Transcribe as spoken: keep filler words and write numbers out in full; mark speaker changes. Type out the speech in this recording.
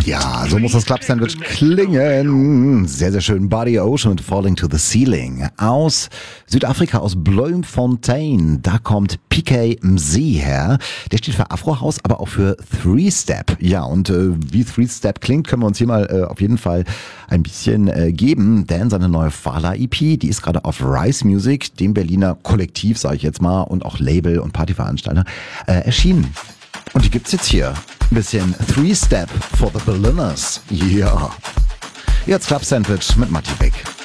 Speaker 1: Ja, so muss das Club Sandwich klingen. Sehr, sehr schön. Body Ocean und Falling to the Ceiling. Aus Südafrika, aus Bloemfontein. Da kommt P K M Z her. Der steht für Afro House, aber auch für Three Step. Ja, und äh, wie Three Step klingt, können wir uns hier mal äh, auf jeden Fall ein bisschen äh, geben. Denn seine neue Fala-E P, die ist gerade auf Rise Music, dem Berliner Kollektiv, sage ich jetzt mal, und auch Label und Partyveranstalter, äh, erschienen. Und die gibt's jetzt hier. Ein bisschen Three Step for the Berliners. Ja. Yeah. Jetzt Club Sandwich mit Matti Beck.